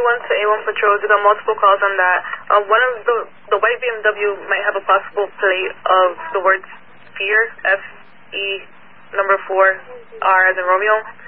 A1 to A1 patrols. We got multiple calls on that. One of the white BMW might have a possible plate of the word Fear, F-E, number 4, R as in Romeo.